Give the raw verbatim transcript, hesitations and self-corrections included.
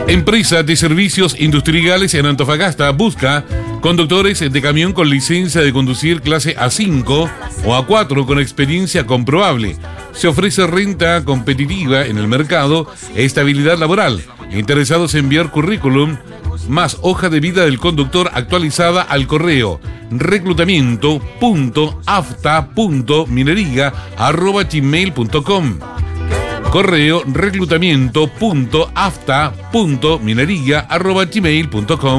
Empresa de Servicios Industriales en Antofagasta busca conductores de camión con licencia de conducir clase A cinco o A cuatro con experiencia comprobable. Se ofrece renta competitiva en el mercado e estabilidad laboral. Interesados en enviar currículum más hoja de vida del conductor actualizada al correo reclutamiento punto afta punto minería arroba gmail punto com. Correo reclutamiento punto afta punto minería arroba gmail punto com.